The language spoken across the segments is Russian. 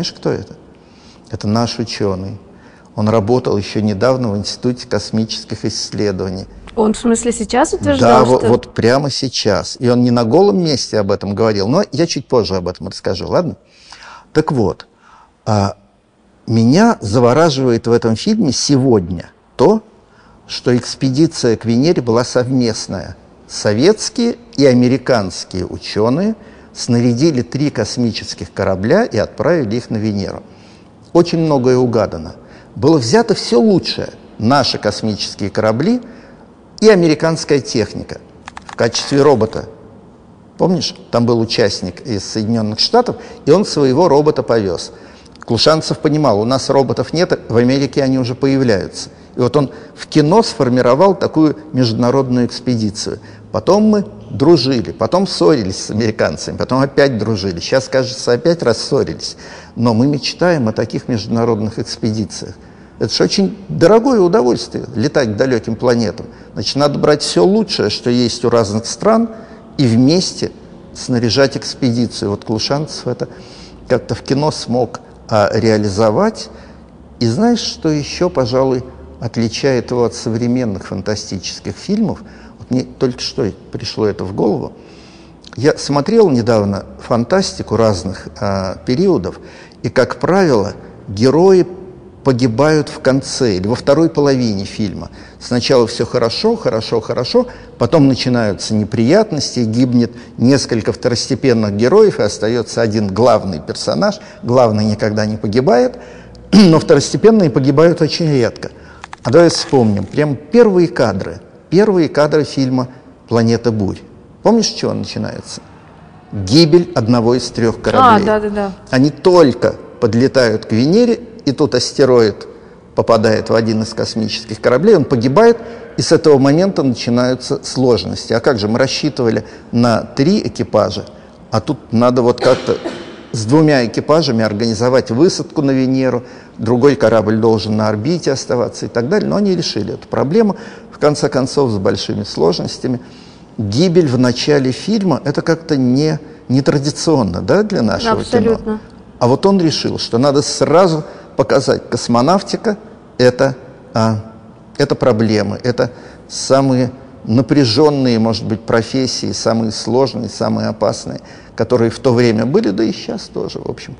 Знаешь, кто это? Это наш ученый. Он работал еще недавно в Институте космических исследований. Он, в смысле, сейчас утверждал, да, что... вот прямо сейчас. И он не на голом месте об этом говорил, но я чуть позже об этом расскажу, ладно? Так вот, меня завораживает в этом фильме сегодня то, что экспедиция к Венере была совместная. Советские и американские ученые снарядили 3 космических корабля и отправили их на Венеру. Очень многое угадано. Было взято все лучшее. Наши космические корабли и американская техника в качестве робота. Помнишь, там был участник из Соединенных Штатов, и он своего робота повез. Клушанцев понимал, у нас роботов нет, в Америке они уже появляются. И вот он в кино сформировал такую международную экспедицию. Потом мы дружили, потом ссорились с американцами, потом опять дружили. Сейчас, кажется, опять рассорились. Но мы мечтаем о таких международных экспедициях. Это же очень дорогое удовольствие, летать к далеким планетам. Значит, надо брать все лучшее, что есть у разных стран, и вместе снаряжать экспедицию. Вот Клушанцев это как-то в кино смог реализовать. И знаешь, что еще, пожалуй, отличает его от современных фантастических фильмов? Вот мне только что пришло это в голову. Я смотрел недавно фантастику разных периодов, и, как правило, герои погибают в конце или во второй половине фильма. Сначала все хорошо, потом начинаются неприятности, гибнет несколько второстепенных героев, и остается один главный персонаж. Главный никогда не погибает, но второстепенные погибают очень редко. А давай вспомним, прям первые кадры фильма «Планета бурь». Помнишь, с чего начинается? Гибель одного из 3 кораблей. Да. Они только подлетают к Венере, и тут астероид попадает в один из космических кораблей, он погибает, и с этого момента начинаются сложности. А как же, мы рассчитывали на 3 экипажа, а тут надо вот как-то с 2 экипажами организовать высадку на Венеру, другой корабль должен на орбите оставаться и так далее. Но они решили эту проблему, в конце концов, с большими сложностями. Гибель в начале фильма – это как-то не традиционно, да, для нашего Абсолютно. кино. А вот он решил, что надо сразу показать, космонавтика – это проблемы, это самые напряженные, может быть, профессии, самые сложные, самые опасные, которые в то время были, да и сейчас тоже, в общем.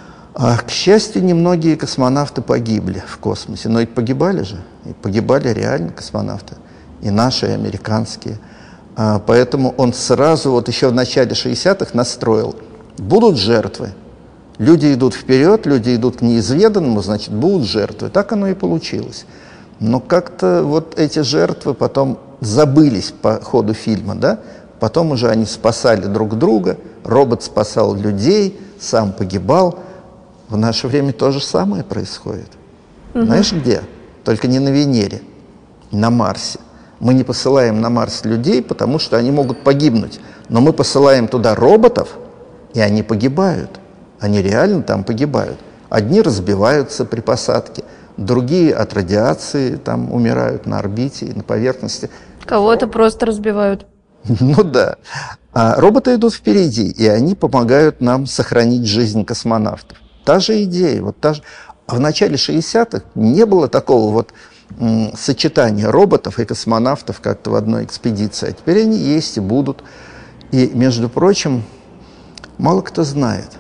К счастью, немногие космонавты погибли в космосе, но и погибали же, и погибали реально космонавты, и наши, и американские. Поэтому он сразу, вот еще в начале 60-х настроил, будут жертвы. Люди идут вперед, люди идут к неизведанному, значит, будут жертвы. Так оно и получилось. Но как-то вот эти жертвы потом забылись по ходу фильма, да? Потом уже они спасали друг друга, робот спасал людей, сам погибал. В наше время то же самое происходит. Знаешь где? Только не на Венере, на Марсе. Мы не посылаем на Марс людей, потому что они могут погибнуть. Но мы посылаем туда роботов, и они погибают. Они реально там погибают. Одни разбиваются при посадке, другие от радиации там умирают на орбите и на поверхности. Кого-то просто разбивают. Ну да. А роботы идут впереди, и они помогают нам сохранить жизнь космонавтов. Та же идея, вот та же. А в начале 60-х не было такого вот сочетания роботов и космонавтов как-то в одной экспедиции. А теперь они есть и будут. И, между прочим, мало кто знает,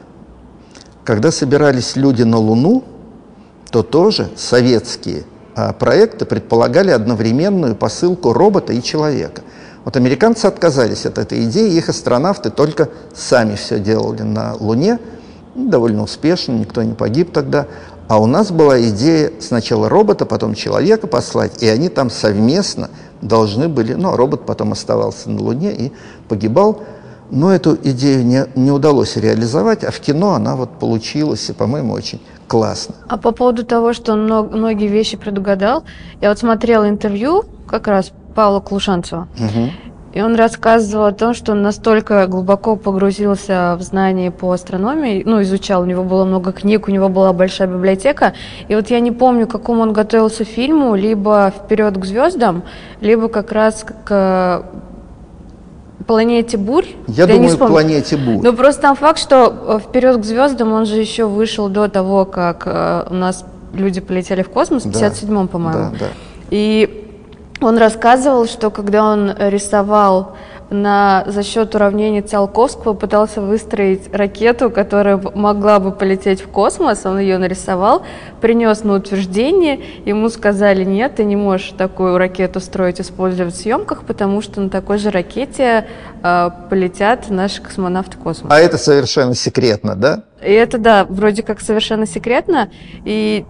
когда собирались люди на Луну, то тоже советские проекты предполагали одновременную посылку робота и человека. Вот американцы отказались от этой идеи, их астронавты только сами все делали на Луне, довольно успешно, никто не погиб тогда. А у нас была идея сначала робота, потом человека послать, и они там совместно должны были, ну, робот потом оставался на Луне и погибал. Но эту идею не удалось реализовать, а в кино она вот получилась, и, по-моему, очень классно. А по поводу того, что он многие вещи предугадал, я вот смотрела интервью как раз Павла Клушанцева, и он рассказывал о том, что он настолько глубоко погрузился в знания по астрономии, ну, изучал, у него было много книг, у него была большая библиотека, и вот я не помню, к какому он готовился фильму, либо «Вперед к звездам», либо как раз к планете Бурь. Я думаю, в планете Бурь. Но просто там факт, что «Вперед к звездам» он же еще вышел до того, как у нас люди полетели в космос, в 57-м, по-моему. Да. И он рассказывал, что когда он рисовал за счет уравнений Циолковского, пытался выстроить ракету, которая могла бы полететь в космос, он ее нарисовал, принес на утверждение, ему сказали: нет, ты не можешь такую ракету строить, использовать в съемках, потому что на такой же ракете полетят наши космонавты в космос. А это совершенно секретно, да? И это, да, вроде как совершенно секретно, и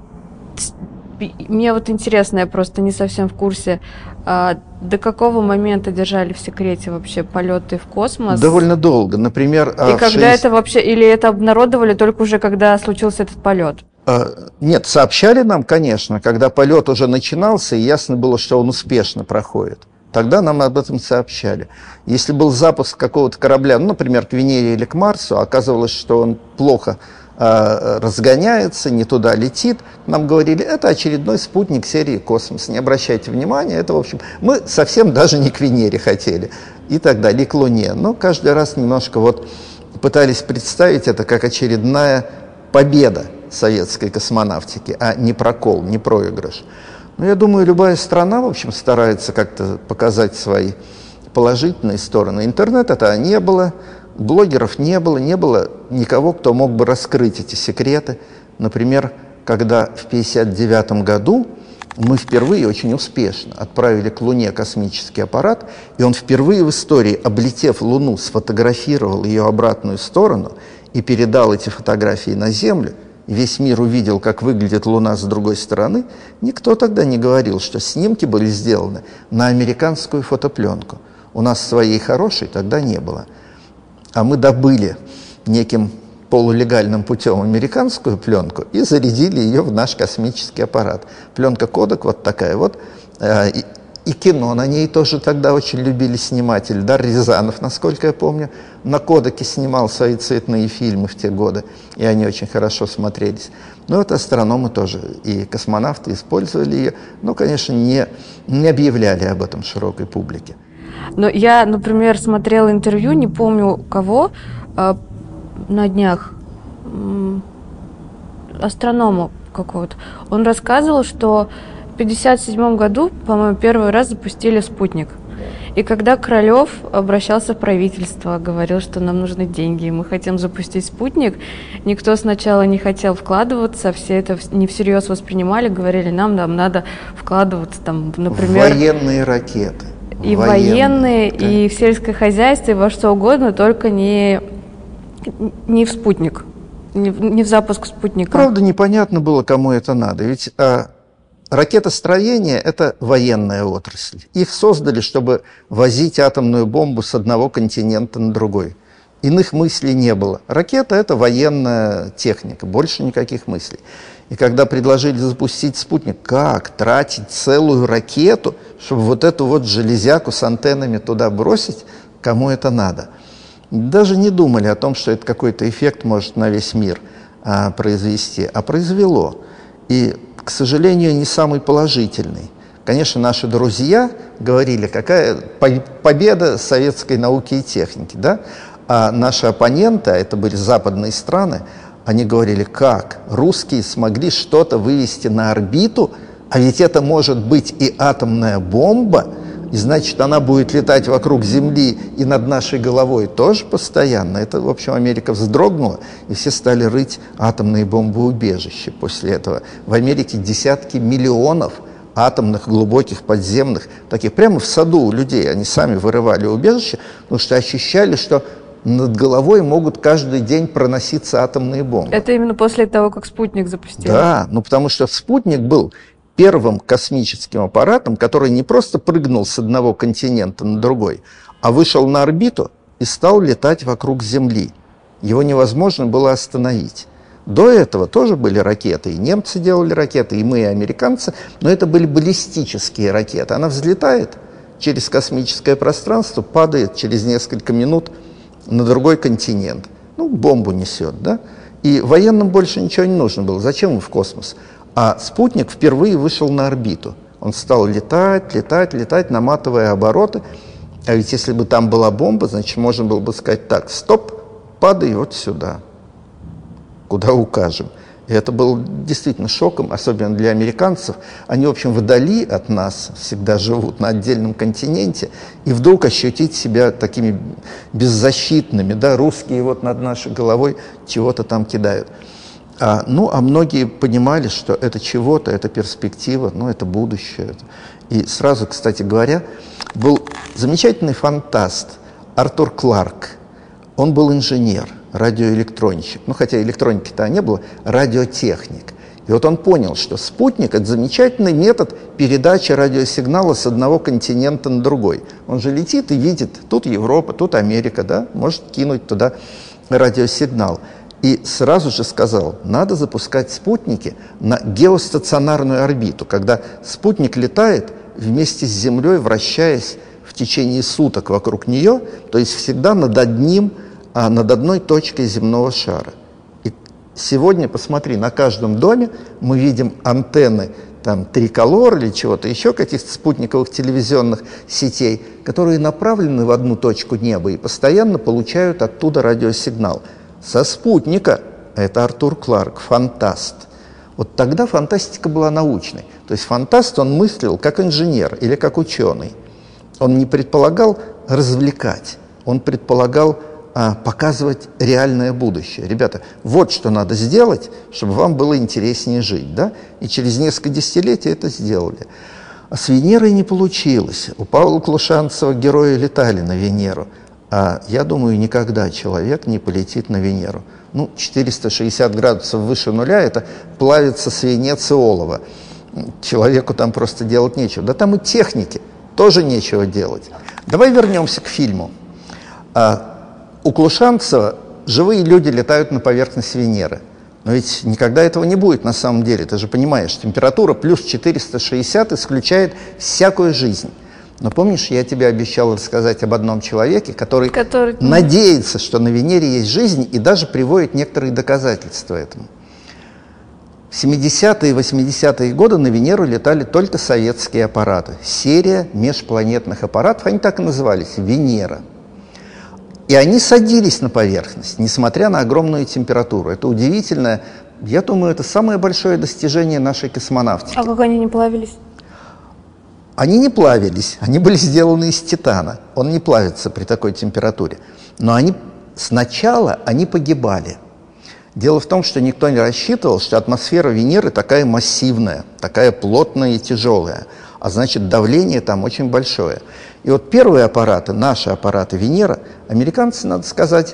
мне вот интересно, я просто не совсем в курсе, до какого момента держали в секрете вообще полеты в космос? Довольно долго. Например, и когда это вообще, или это обнародовали только уже, когда случился этот полет? Нет, сообщали нам, конечно, когда полет уже начинался, и ясно было, что он успешно проходит. Тогда нам об этом сообщали. Если был запуск какого-то корабля, например, к Венере или к Марсу, оказывалось, что он плохо разгоняется, не туда летит, нам говорили: это очередной спутник серии «Космос», не обращайте внимания, это, в общем, мы совсем даже не к Венере хотели, и так далее, и к Луне. Но каждый раз немножко пытались представить это как очередная победа советской космонавтики, а не прокол, не проигрыш. Но я думаю, любая страна, в общем, старается как-то показать свои положительные стороны. Интернета-то не было, блогеров не было никого, кто мог бы раскрыть эти секреты. Например, когда в 1959 году мы впервые очень успешно отправили к Луне космический аппарат, и он впервые в истории, облетев Луну, сфотографировал ее обратную сторону и передал эти фотографии на Землю, и весь мир увидел, как выглядит Луна с другой стороны, никто тогда не говорил, что снимки были сделаны на американскую фотопленку. У нас своей хорошей тогда не было. А мы добыли неким полулегальным путем американскую пленку и зарядили ее в наш космический аппарат. Пленка Kodak вот такая вот. И кино на ней тоже тогда очень любили снимать. Эльдар Рязанов, насколько я помню, на Кодаке снимал свои цветные фильмы в те годы, и они очень хорошо смотрелись. Но вот астрономы тоже и космонавты использовали ее, но, конечно, не объявляли об этом широкой публике. Но я, например, смотрела интервью, не помню кого, на днях, астронома какого-то. Он рассказывал, что в 1957 году, по-моему, первый раз запустили спутник. И когда Королёв обращался в правительство, говорил, что нам нужны деньги, мы хотим запустить спутник, никто сначала не хотел вкладываться, все это не всерьез воспринимали, говорили: нам надо вкладываться, там, например... Военные ракеты. И военные, да. И в сельское хозяйство, и во что угодно, только не в спутник, не в запуск спутника. Правда, непонятно было, кому это надо. Ведь ракетостроение – это военная отрасль. Их создали, чтобы возить атомную бомбу с одного континента на другой. Иных мыслей не было. Ракета – это военная техника, больше никаких мыслей. И когда предложили запустить спутник, как тратить целую ракету, чтобы вот эту вот железяку с антеннами туда бросить, кому это надо? Даже не думали о том, что это какой-то эффект может на весь мир произвести, а произвело. И, к сожалению, не самый положительный. Конечно, наши друзья говорили, какая победа советской науки и техники, да? А наши оппоненты, а это были западные страны, они говорили: как русские смогли что-то вывести на орбиту, а ведь это может быть и атомная бомба, и значит, она будет летать вокруг Земли и над нашей головой тоже постоянно. Это, в общем, Америка вздрогнула, и все стали рыть атомные бомбоубежища после этого. В Америке десятки миллионов атомных, глубоких, подземных, таких прямо в саду у людей. Они сами вырывали убежища, потому что ощущали, что над головой могут каждый день проноситься атомные бомбы. Это именно после того, как спутник запустили? Да, потому что спутник был первым космическим аппаратом, который не просто прыгнул с одного континента на другой, а вышел на орбиту и стал летать вокруг Земли. Его невозможно было остановить. До этого тоже были ракеты, и немцы делали ракеты, и мы, и американцы, но это были баллистические ракеты. Она взлетает через космическое пространство, падает через несколько минут на другой континент. Бомбу несет, да? И военным больше ничего не нужно было. Зачем им в космос? А спутник впервые вышел на орбиту. Он стал летать, наматывая обороты. А ведь если бы там была бомба, значит, можно было бы сказать так: стоп, падай вот сюда, куда укажем. И это было действительно шоком, особенно для американцев. Они, в общем, вдали от нас всегда живут, на отдельном континенте, и вдруг ощутить себя такими беззащитными, да, русские вот над нашей головой чего-то там кидают. А многие понимали, что это чего-то, это перспектива, это будущее. И сразу, кстати говоря, был замечательный фантаст Артур Кларк. Он был инженер, радиоэлектронщик. Хотя электроники-то не было, радиотехник. И вот он понял, что спутник – это замечательный метод передачи радиосигнала с одного континента на другой. Он же летит и видит, тут Европа, тут Америка, да, может кинуть туда радиосигнал. И сразу же сказал, надо запускать спутники на геостационарную орбиту, когда спутник летает вместе с Землей, вращаясь в течение суток вокруг нее, то есть всегда над одной точкой земного шара. И сегодня, посмотри, на каждом доме мы видим антенны, там, триколор или чего-то еще, каких-то спутниковых телевизионных сетей, которые направлены в одну точку неба и постоянно получают оттуда радиосигнал. Со спутника. Это Артур Кларк, фантаст. Вот тогда фантастика была научной. То есть фантаст, он мыслил как инженер или как ученый. Он не предполагал развлекать, он предполагал показывать реальное будущее. Ребята, вот что надо сделать, чтобы вам было интереснее жить. Да? И через несколько десятилетий это сделали. А с Венерой не получилось. У Павла Клушанцева герои летали на Венеру. А я думаю, никогда человек не полетит на Венеру. 460 градусов выше нуля – это плавится свинец и олово. Человеку там просто делать нечего. Да там и техники тоже нечего делать. Давай вернемся к фильму. У Клушанцева живые люди летают на поверхность Венеры. Но ведь никогда этого не будет на самом деле. Ты же понимаешь, температура плюс 460 исключает всякую жизнь. Но помнишь, я тебе обещал рассказать об одном человеке, который надеется, что на Венере есть жизнь, и даже приводит некоторые доказательства этому. В 70-е и 80-е годы на Венеру летали только советские аппараты. Серия межпланетных аппаратов, они так и назывались – Венера. И они садились на поверхность, несмотря на огромную температуру. Это удивительно. Я думаю, это самое большое достижение нашей космонавтики. А как они не плавились? Они не плавились, они были сделаны из титана. Он не плавится при такой температуре. Но сначала они погибали. Дело в том, что никто не рассчитывал, что атмосфера Венеры такая массивная, такая плотная и тяжелая. А значит, давление там очень большое. И вот первые аппараты, наши аппараты Венера, американцы, надо сказать,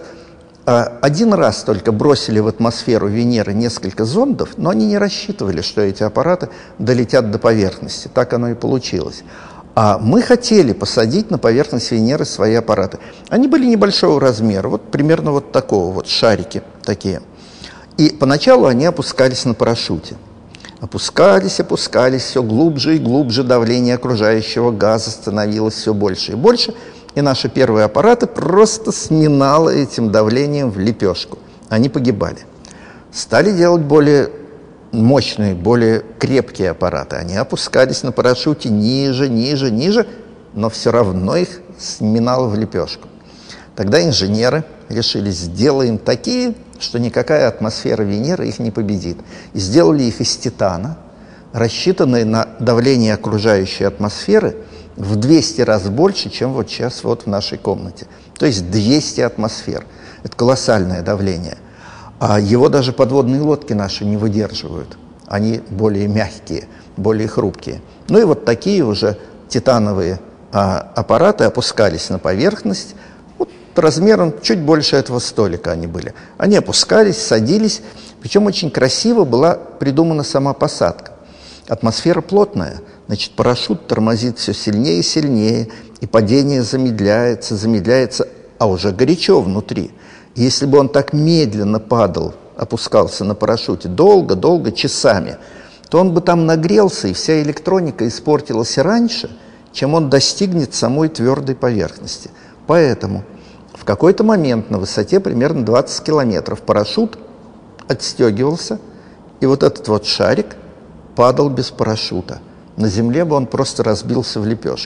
один раз только бросили в атмосферу Венеры несколько зондов, но они не рассчитывали, что эти аппараты долетят до поверхности. Так оно и получилось. А мы хотели посадить на поверхность Венеры свои аппараты. Они были небольшого размера, вот примерно вот такого, вот шарики такие. И поначалу они опускались на парашюте. Опускались, все глубже и глубже, давление окружающего газа становилось все больше и больше. И наши первые аппараты просто сминало этим давлением в лепешку. Они погибали. Стали делать более мощные, более крепкие аппараты. Они опускались на парашюте ниже, ниже, ниже, но все равно их сминало в лепешку. Тогда инженеры решили, сделаем такие, что никакая атмосфера Венеры их не победит. И сделали их из титана, рассчитанные на давление окружающей атмосферы в 200 раз больше, чем вот сейчас вот в нашей комнате. То есть 200 атмосфер. Это колоссальное давление. А его даже подводные лодки наши не выдерживают. Они более мягкие, более хрупкие. И вот такие уже титановые аппараты опускались на поверхность. Вот размером чуть больше этого столика они были. Они опускались, садились. Причем очень красиво была придумана сама посадка. Атмосфера плотная. Значит, парашют тормозит все сильнее и сильнее, и падение замедляется, а уже горячо внутри. И если бы он так медленно опускался на парашюте, долго, часами, то он бы там нагрелся, и вся электроника испортилась раньше, чем он достигнет самой твердой поверхности. Поэтому в какой-то момент на высоте примерно 20 километров парашют отстегивался, и вот этот вот шарик падал без парашюта. На Земле бы он просто разбился в лепешку.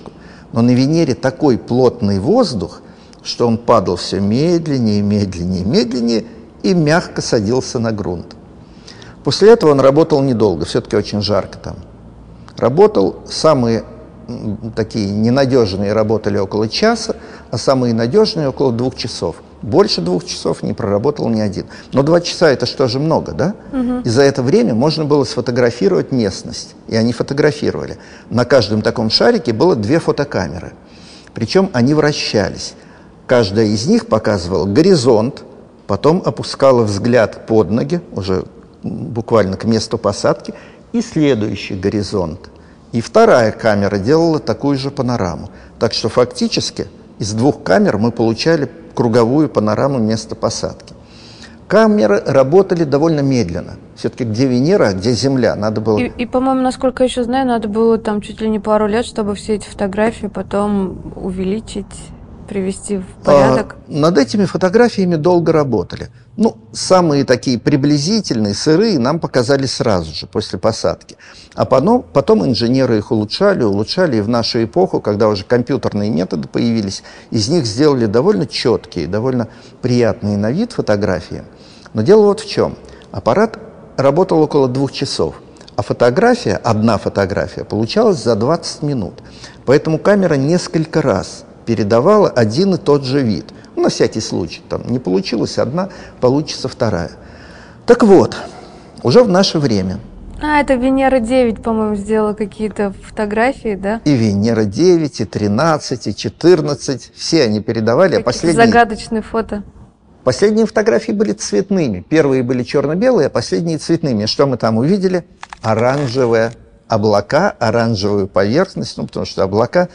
Но на Венере такой плотный воздух, что он падал все медленнее, медленнее, медленнее и мягко садился на грунт. После этого он работал недолго, все-таки очень жарко там. Работал, самые такие ненадежные работали около часа, а самые надежные около 2 часов. Больше 2 часов не проработал ни один. Но 2 часа это что же много, да? И за это время можно было сфотографировать местность. И они фотографировали. На каждом таком шарике было 2 фотокамеры. Причем они вращались. Каждая из них показывала горизонт, потом опускала взгляд под ноги, уже буквально к месту посадки, и следующий горизонт. И вторая камера делала такую же панораму. Так что фактически из 2 камер мы получали круговую панораму места посадки. Камеры работали довольно медленно. Все-таки где Венера, а где Земля? Надо было... И, по-моему, насколько я еще знаю, надо было там чуть ли не пару лет, чтобы все эти фотографии потом увеличить, привести в порядок. Над этими фотографиями долго работали. Ну, самые такие приблизительные, сырые нам показали сразу же, после посадки. А потом инженеры их улучшали, и в нашу эпоху, когда уже компьютерные методы появились, из них сделали довольно четкие, довольно приятные на вид фотографии. Но дело вот в чем. Аппарат работал около 2 часов, а фотография, одна фотография, получалась за 20 минут. Поэтому камера несколько раз передавала один и тот же вид. Ну, на всякий случай. Там не получилась одна, получится вторая. Так вот, уже в наше время. Это Венера-9, по-моему, сделала какие-то фотографии, да? И Венера-9, и 13, и 14. Все они передавали. А последние... Загадочные фото. Последние фотографии были цветными. Первые были черно-белые, а последние цветными. Что мы там увидели? Оранжевые облака, оранжевую поверхность. Ну, потому что облака...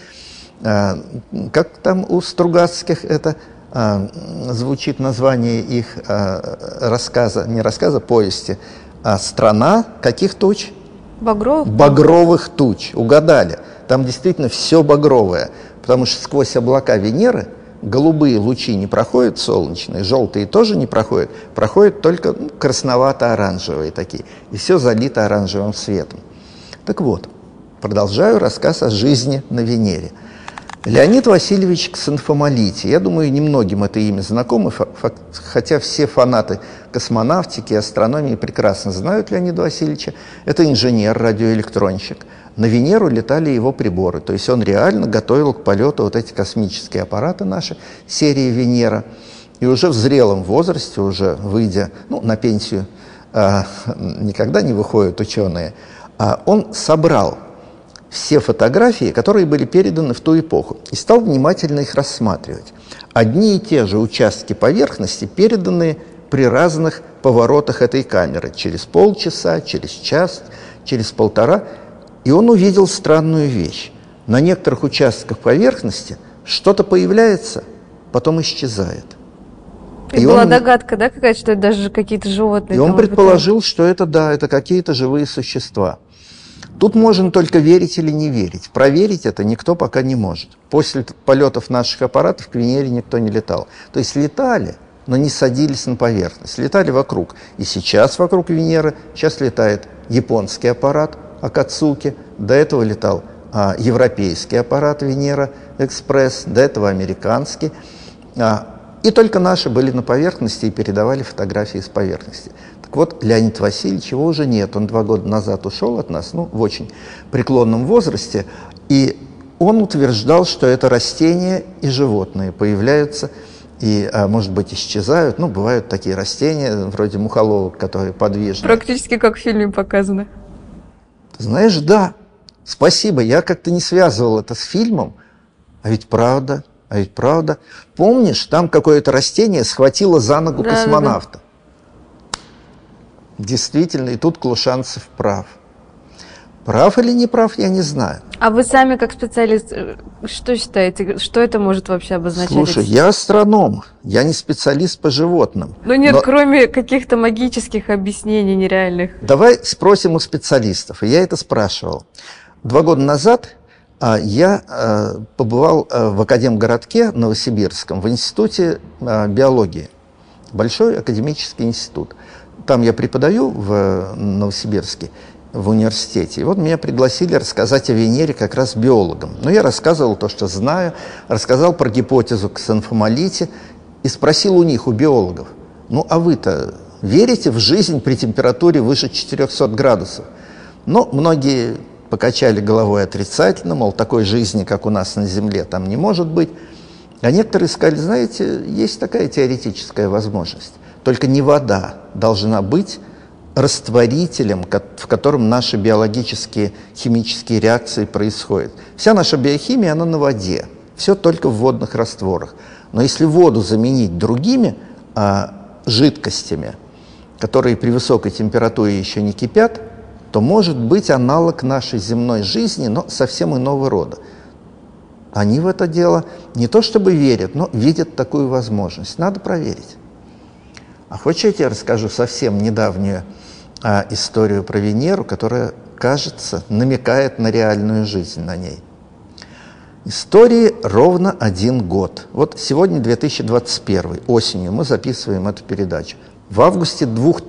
Как там у Стругацких это звучит название их рассказа, не рассказа, повести, а «Страна каких туч?» Багровых? Багровых туч. Угадали. Там действительно все багровое, потому что сквозь облака Венеры голубые лучи не проходят солнечные, желтые тоже не проходят, проходят только красновато-оранжевые такие, и все залито оранжевым светом. Так вот, продолжаю рассказ о жизни на Венере. Леонид Васильевич Ксенфомолитий. Я думаю, немногим это имя знакомо, хотя все фанаты космонавтики и астрономии прекрасно знают Леонида Васильевича. Это инженер, радиоэлектронщик. На Венеру летали его приборы, то есть он реально готовил к полету вот эти космические аппараты наши, серии «Венера». И уже в зрелом возрасте, уже выйдя на пенсию, никогда не выходят ученые, он собрал все фотографии, которые были переданы в ту эпоху, и стал внимательно их рассматривать. Одни и те же участки поверхности переданы при разных поворотах этой камеры. Через полчаса, через час, через полтора. И он увидел странную вещь. На некоторых участках поверхности что-то появляется, потом исчезает. И была догадка, да, какая-то, что это даже какие-то животные? И он предположил, что это, да, это какие-то живые существа. Тут можно только верить или не верить. Проверить это никто пока не может. После полетов наших аппаратов к Венере никто не летал. То есть летали, но не садились на поверхность. Летали вокруг. И сейчас вокруг Венеры, сейчас летает японский аппарат Акацуки, до этого летал европейский аппарат Венера-экспресс, до этого американский. И только наши были на поверхности и передавали фотографии с поверхности. Так вот, Леонид Васильевич, его уже нет. Он 2 года назад ушел от нас, в очень преклонном возрасте. И он утверждал, что это растения и животные появляются и, может быть, исчезают. Бывают такие растения, вроде мухоловок, которые подвижны. Практически как в фильме показано. Знаешь, да. Спасибо. Я как-то не связывал это с фильмом. А ведь правда. Помнишь, там какое-то растение схватило за ногу космонавта? Да. Действительно, и тут Клушанцев прав. Прав или не прав, я не знаю. А вы сами, как специалист, что считаете? Что это может вообще обозначать? Слушай, я астроном, я не специалист по животным. Но кроме каких-то магических объяснений нереальных. Давай спросим у специалистов. И я это спрашивал. 2 года назад я побывал в Академгородке Новосибирском, в Институте биологии. Большой академический институт. Там я преподаю в Новосибирске. в университете. И вот меня пригласили рассказать о Венере как раз биологам. Но я рассказывал то, что знаю, рассказал про гипотезу ксенфомолите и спросил у них, у биологов, ну а вы-то верите в жизнь при температуре выше 400 градусов? Но многие покачали головой отрицательно, мол, такой жизни, как у нас на Земле, там не может быть. А некоторые сказали, знаете, есть такая теоретическая возможность. Только не вода должна быть растворителем, в котором наши биологические, химические реакции происходят. Вся наша биохимия, она на воде. Все только в водных растворах. Но если воду заменить другими жидкостями, которые при высокой температуре еще не кипят, то может быть аналог нашей земной жизни, но совсем иного рода. Они в это дело не то чтобы верят, но видят такую возможность. Надо проверить. А хочете, я расскажу совсем недавнюю историю про Венеру, которая, кажется, намекает на реальную жизнь на ней. Истории ровно 1 год. Вот сегодня 2021, осенью мы записываем эту передачу. В августе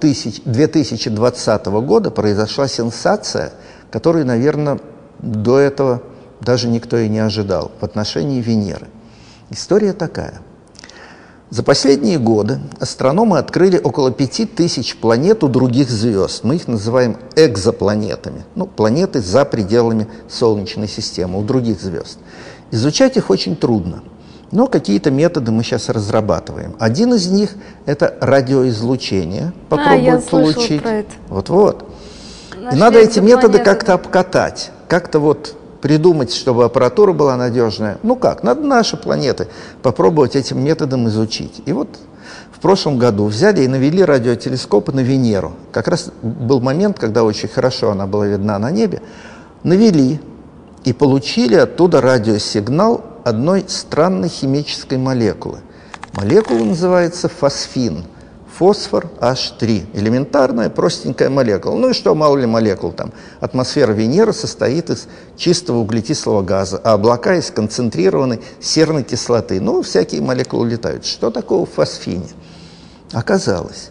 2020 года произошла сенсация, которую, наверное, до этого даже никто и не ожидал в отношении Венеры. История такая. За последние годы астрономы открыли около 5000 планет у других звезд. Мы их называем экзопланетами. Планеты за пределами Солнечной системы, у других звезд. Изучать их очень трудно. Но какие-то методы мы сейчас разрабатываем. Один из них – это радиоизлучение. Попробовать получить. Про это. Вот-вот. И надо эти методы как-то обкатать, как-то вот придумать, чтобы аппаратура была надежная. Надо наши планеты попробовать этим методом изучить. И вот в прошлом году взяли и навели радиотелескопы на Венеру. Как раз был момент, когда очень хорошо она была видна на небе. Навели и получили оттуда радиосигнал одной странной химической молекулы. Молекула называется фосфин. Фосфор H3. Элементарная, простенькая молекула. И что, мало ли молекул там. Атмосфера Венеры состоит из чистого углекислого газа, а облака из концентрированной серной кислоты. Всякие молекулы летают. Что такого в фосфине? Оказалось,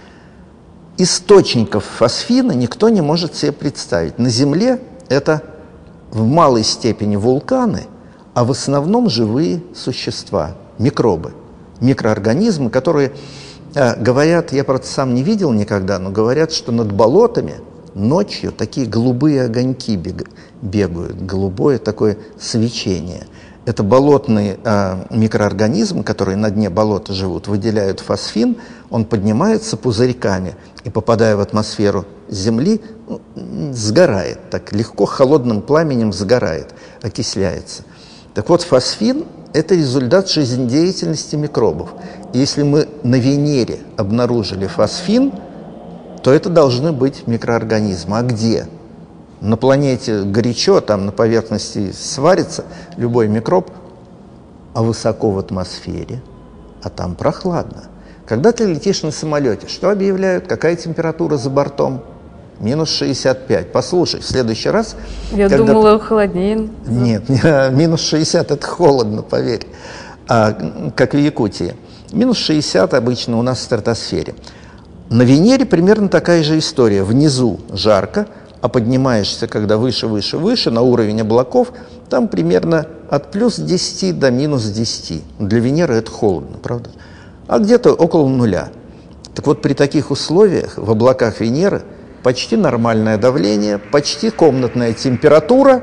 источников фосфина никто не может себе представить. На Земле это в малой степени вулканы, а в основном живые существа, микробы, микроорганизмы, которые говорят, я, правда, сам не видел никогда, но говорят, что над болотами ночью такие голубые огоньки бегают, голубое такое свечение. Это болотные микроорганизмы, которые на дне болота живут, выделяют фосфин, он поднимается пузырьками и, попадая в атмосферу Земли, сгорает, так легко холодным пламенем сгорает, окисляется. Так вот, фосфин – это результат жизнедеятельности микробов. И если мы на Венере обнаружили фосфин, то это должны быть микроорганизмы. А где? На планете горячо, там на поверхности сварится любой микроб, а высоко в атмосфере, а там прохладно. Когда ты летишь на самолете, что объявляют? Какая температура за бортом? Минус 65. Послушай, в следующий раз... Я думала, холоднее. Нет, минус 60 – это холодно, поверь. Как в Якутии. Минус 60 обычно у нас в стратосфере. На Венере примерно такая же история. Внизу жарко, а поднимаешься, когда выше, выше, выше, на уровень облаков, там примерно от плюс 10 до минус 10. Для Венеры это холодно, правда? А где-то около нуля. Так вот, при таких условиях в облаках Венеры почти нормальное давление, почти комнатная температура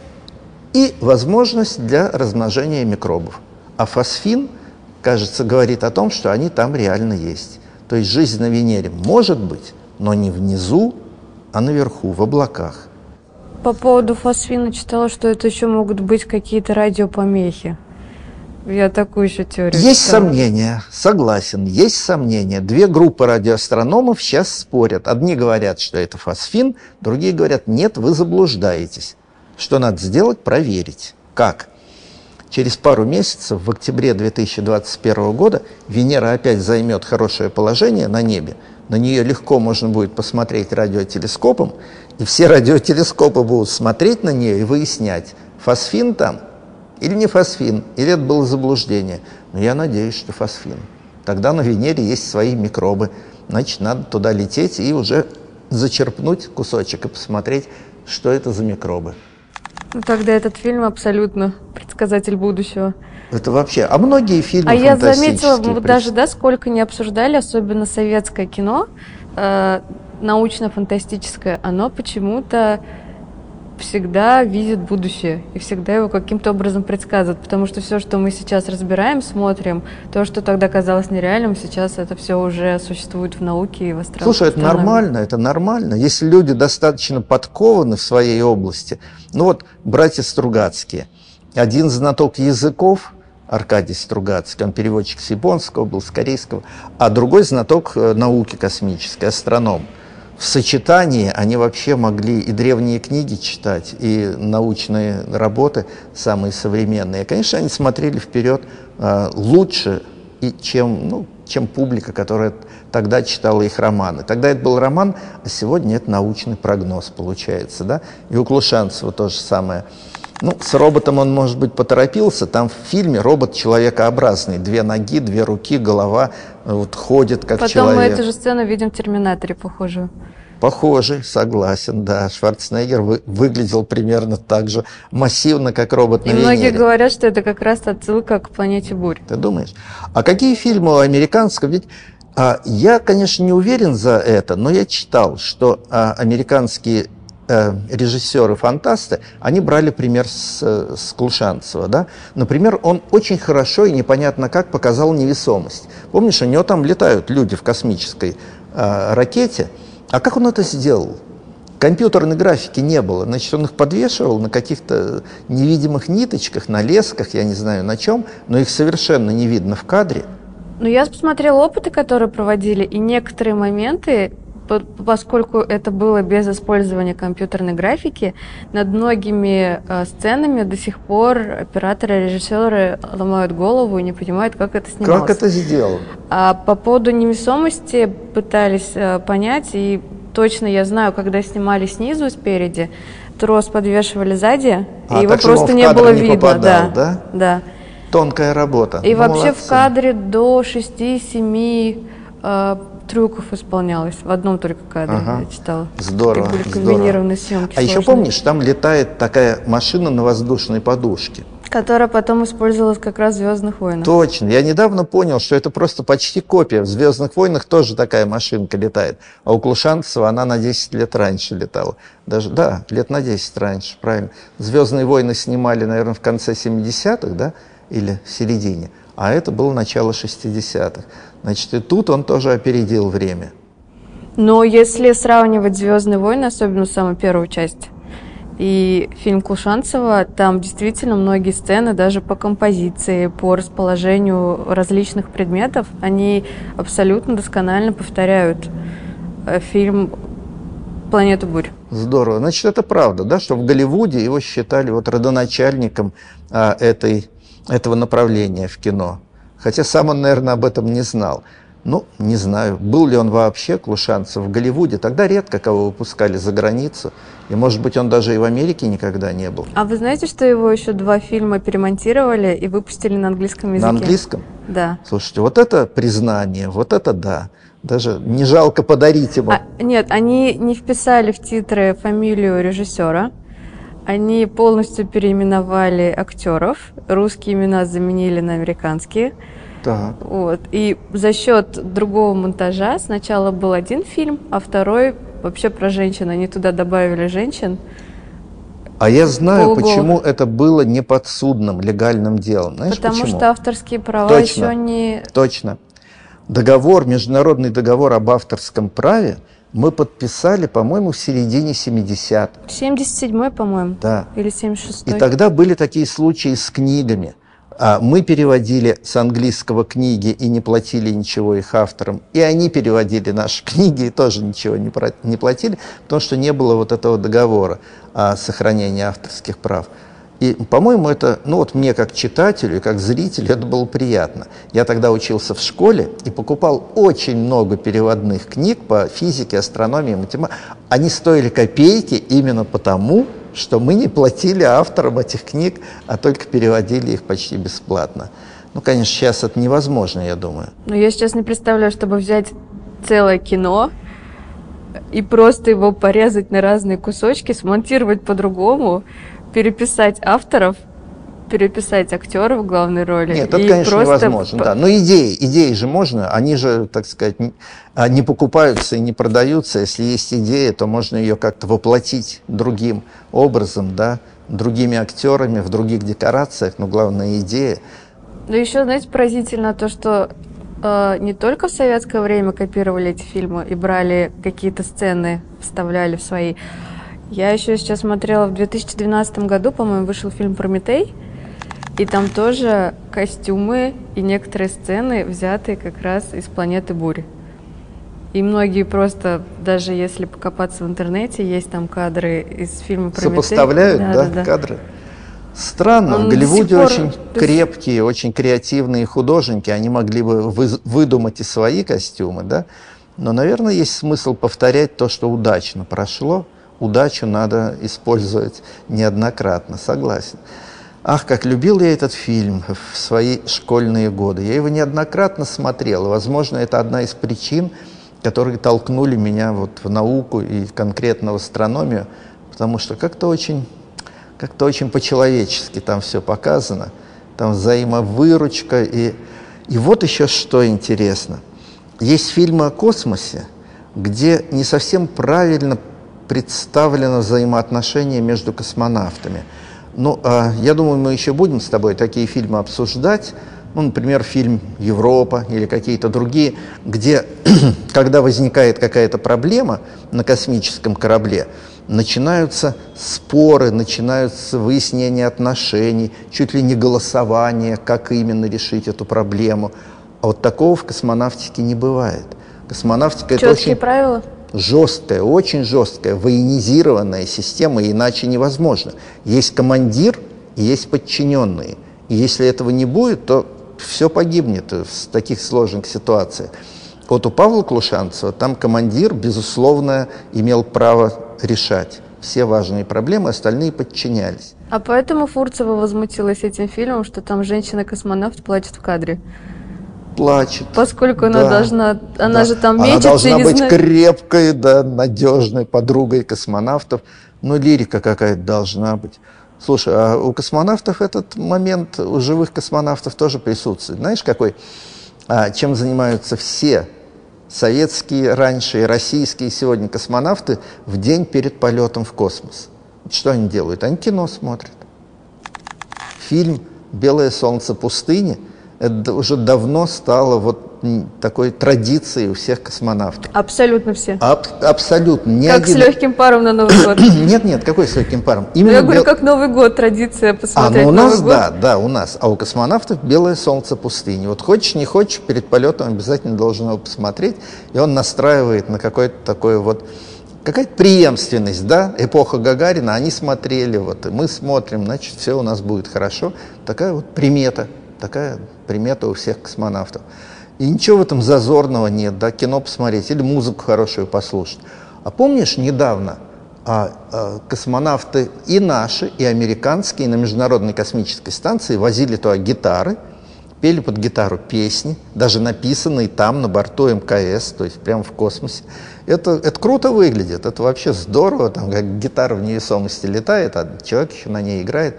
и возможность для размножения микробов. А фосфин, кажется, говорит о том, что они там реально есть. То есть жизнь на Венере может быть, но не внизу, а наверху, в облаках. По поводу фосфина читала, что это еще могут быть какие-то радиопомехи. Я такую еще теорию Есть читала. сомнения, согласен, есть сомнения. 2 группы радиоастрономов сейчас спорят. Одни говорят, что это фосфин, другие говорят, нет, вы заблуждаетесь. Что надо сделать? Проверить. Как? Через пару месяцев, в октябре 2021 года, Венера опять займет хорошее положение на небе. На нее легко можно будет посмотреть радиотелескопом, и все радиотелескопы будут смотреть на нее и выяснять, фосфин там или не фосфин, или это было заблуждение. Но я надеюсь, что фосфин. Тогда на Венере есть свои микробы, значит, надо туда лететь и уже зачерпнуть кусочек и посмотреть, что это за микробы. Ну, тогда этот фильм абсолютно предсказатель будущего. Это вообще... А многие фильмы А я фантастические... заметила, мы даже, да, сколько не обсуждали, особенно советское кино, научно-фантастическое, оно почему-то всегда видит будущее и всегда его каким-то образом предсказывает, потому что все, что мы сейчас разбираем, смотрим, то, что тогда казалось нереальным, сейчас это все уже существует в науке и в астрономии. Слушай, это нормально, это нормально. Если люди достаточно подкованы в своей области, ну вот братья Стругацкие, один знаток языков, Аркадий Стругацкий, он переводчик с японского был, с корейского, а другой знаток науки космической, астроном. В сочетании они вообще могли и древние книги читать, и научные работы самые современные. И, конечно, они смотрели вперед лучше, чем публика, которая тогда читала их романы. Тогда это был роман, а сегодня это научный прогноз получается. Да? И у Клушанцева то же самое. Ну, с роботом он, может быть, поторопился. Там в фильме робот человекообразный. 2 ноги, 2 руки, голова вот, ходит как человек. Потом мы эту же сцену видим в «Терминаторе», похожую. Похожий, согласен, да. Шварценеггер выглядел примерно так же массивно, как робот на Венере. И многие говорят, что это как раз отсылка к «Планете бурь». Ты думаешь? А какие фильмы у американского? Ведь я, конечно, не уверен за это, но я читал, что американские режиссеры-фантасты, они брали пример с Клушанцева. Да? Например, он очень хорошо и непонятно как показал невесомость. Помнишь, у него там летают люди в космической ракете. А как он это сделал? Компьютерной графики не было. Значит, он их подвешивал на каких-то невидимых ниточках, на лесках, я не знаю на чем, но их совершенно не видно в кадре. Ну, я посмотрела опыты, которые проводили, и некоторые моменты, поскольку это было без использования компьютерной графики, над многими сценами до сих пор операторы, режиссеры ломают голову и не понимают, как это снималось. Как это сделано? А по поводу невесомости пытались понять, и точно я знаю, когда снимали снизу и спереди, трос подвешивали сзади, и его просто не было видно. Попадал, да? Да. Тонкая работа. И вообще в кадре до 6-7 трюков исполнялось. В одном только кадре, я читала. Здорово. И были комбинированные съемки. А еще помнишь, там летает такая машина на воздушной подушке, которая потом использовалась как раз в «Звездных войнах». Точно. Я недавно понял, что это просто почти копия. В «Звездных войнах» тоже такая машинка летает. А у Клушанцева она на 10 лет раньше летала. Даже, да, лет на 10 раньше, правильно. «Звездные войны» снимали, наверное, в конце 70-х, да, или в середине. А это было начало 60-х. Значит, и тут он тоже опередил время. Но если сравнивать «Звездные войны», особенно самую первую часть, и фильм Клушанцева, там действительно многие сцены, даже по композиции, по расположению различных предметов, они абсолютно досконально повторяют фильм «Планету бурь». Здорово. Значит, это правда, да, что в Голливуде его считали вот родоначальником этого направления в кино. Хотя сам он, наверное, об этом не знал. Ну, не знаю, был ли он вообще, Клушанцев, в Голливуде. Тогда редко кого выпускали за границу. И, может быть, он даже и в Америке никогда не был. А вы знаете, что его еще 2 фильма перемонтировали и выпустили на английском языке? На английском? Да. Слушайте, вот это признание, вот это да. Даже не жалко подарить ему. Нет, они не вписали в титры фамилию режиссера. Они полностью переименовали актеров. Русские имена заменили на американские. Так. Вот. И за счет другого монтажа сначала был один фильм, а второй вообще про женщин. Они туда добавили женщин. А я знаю, почему это было неподсудным легальным делом. Знаешь, потому почему? что авторские права Точно, еще не... Точно. Международный договор об авторском праве мы подписали, по-моему, в середине 70-х. 77-й, по-моему. Да. Или 76-й. И тогда были такие случаи с книгами. Мы переводили с английского книги и не платили ничего их авторам. И они переводили наши книги и тоже ничего не платили, потому что не было вот этого договора о сохранении авторских прав. И, по-моему, это, ну вот мне как читателю и как зрителю это было приятно. Я тогда учился в школе и покупал очень много переводных книг по физике, астрономии, математике. Они стоили копейки именно потому, что мы не платили авторам этих книг, а только переводили их почти бесплатно. Ну, конечно, сейчас это невозможно, я думаю. Но я сейчас не представляю, чтобы взять целое кино и просто его порезать на разные кусочки, смонтировать по-другому, переписать авторов, переписать актеров в главной роли. Нет, это, конечно, невозможно, да. Но идеи же можно, они же, так сказать, не покупаются и не продаются. Если есть идея, то можно ее как-то воплотить другим образом, да, другими актерами, в других декорациях, но главное идея. Но еще, знаете, поразительно то, что не только в советское время копировали эти фильмы и брали какие-то сцены, вставляли в свои. Я еще сейчас смотрела в 2012 году, по-моему, вышел фильм «Прометей», и там тоже костюмы и некоторые сцены взяты как раз из «Планеты бури». И многие просто, даже если покопаться в интернете, есть там кадры из фильма «Прометей». Сопоставляют, да, кадры? Странно, в Голливуде очень крепкие, очень креативные художники, они могли бы выдумать и свои костюмы, да? Но, наверное, есть смысл повторять то, что удачно прошло. Удачу надо использовать неоднократно, согласен. Ах, как любил я этот фильм в свои школьные годы. Я его неоднократно смотрел. И, возможно, это одна из причин, которые толкнули меня вот в науку и конкретно в астрономию, потому что как-то очень по-человечески там все показано. Там взаимовыручка. И вот еще что интересно. Есть фильмы о космосе, где не совсем правильно представлено взаимоотношение между космонавтами. Ну, я думаю, мы еще будем с тобой такие фильмы обсуждать. Ну, например, фильм «Европа» или какие-то другие, где, когда возникает какая-то проблема на космическом корабле, начинаются споры, начинаются выяснения отношений, чуть ли не голосование, как именно решить эту проблему. А вот такого в космонавтике не бывает. Космонавтика — это очень правила? Жесткая, очень жесткая, военизированная система, иначе невозможно. Есть командир и есть подчиненные. И если этого не будет, то все погибнет в таких сложных ситуациях. Вот у Павла Клушанцева там командир, безусловно, имел право решать все важные проблемы, остальные подчинялись. А поэтому Фурцева возмутилась этим фильмом, что там женщина-космонавт плачет в кадре. Плачет. Поскольку она должна, она же там мечется. Она должна быть знает... крепкой, да, надежной подругой космонавтов. Но лирика какая-то должна быть. Слушай, а у космонавтов этот момент, у живых космонавтов тоже присутствует. Знаешь, какой? Чем занимаются все советские раньше и российские сегодня космонавты в день перед полетом в космос? Что они делают? Они кино смотрят. Фильм «Белое солнце пустыни» это уже давно стало вот такой традицией у всех космонавтов. Абсолютно все. Абсолютно. Как с легким паром на Новый год. Нет, какой с легким паром? Именно я говорю, как Новый год, традиция посмотреть у нас, Новый год. Да, у нас. А у космонавтов «Белое солнце пустыни». Вот хочешь, не хочешь, перед полетом обязательно должен его посмотреть, и он настраивает на какое-то такое вот, какая-то преемственность, да, эпоха Гагарина, они смотрели, вот, и мы смотрим, значит, все у нас будет хорошо. Такая вот примета у всех космонавтов. И ничего в этом зазорного нет, да, кино посмотреть или музыку хорошую послушать. А помнишь, недавно космонавты и наши, и американские на Международной космической станции возили туда гитары, пели под гитару песни, даже написанные там, на борту МКС, то есть прямо в космосе. Это круто выглядит, это вообще здорово, там как гитара в невесомости летает, а человек еще на ней играет.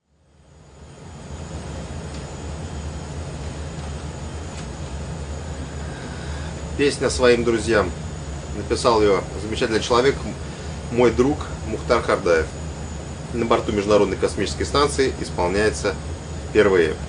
Песня своим друзьям. Написал ее замечательный человек, мой друг Мухтар Хардаев. На борту Международной космической станции исполняется впервые.